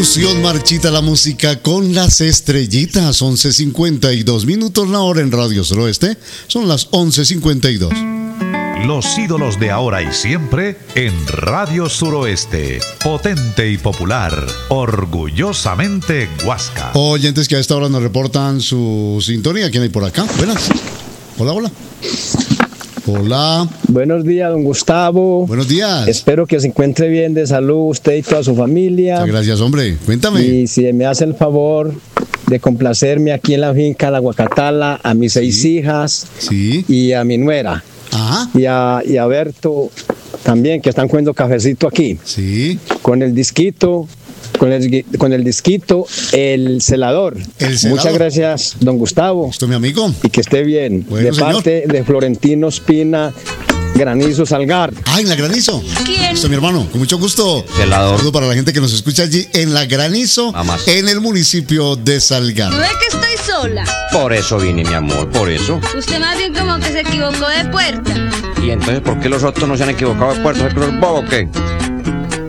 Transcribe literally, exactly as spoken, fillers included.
Fusión marchita la música con las estrellitas. Once cincuenta y dos minutos la hora en Radio Suroeste. Son las once cincuenta y dos. Los ídolos de ahora y siempre en Radio Suroeste. Potente y popular. Orgullosamente Huasca. Oyentes que a esta hora nos reportan su sintonía. ¿Quién hay por acá? Buenas. Hola, hola. Hola. Buenos días, don Gustavo. Buenos días. Espero que se encuentre bien de salud usted y toda su familia. Muchas gracias, hombre. Cuéntame. Y si me hace el favor de complacerme aquí en la finca La Guacatala a mis seis Sí. hijas Sí. y a mi nuera. Ajá. Y a, y a Berto también, que están comiendo cafecito aquí. Sí. Con el disquito, con el, con el disquito, el celador. El celador. Muchas gracias, don Gustavo. ¿Esto, mi amigo? Y que esté bien. Bueno, de señor. parte de Florentino Espina, Granizo Salgar. Ah, en la Granizo. ¿Quién? Esto, mi hermano, con mucho gusto. Celador. Un saludo para la gente que nos escucha allí en la Granizo, Mamás. en el municipio de Salgar. ¿No es que estoy sola? Por eso vine, mi amor, por eso. Usted más bien como que se equivocó de puerta. ¿Y entonces por qué los otros no se han equivocado de puerto? ¿Es que los bobos qué?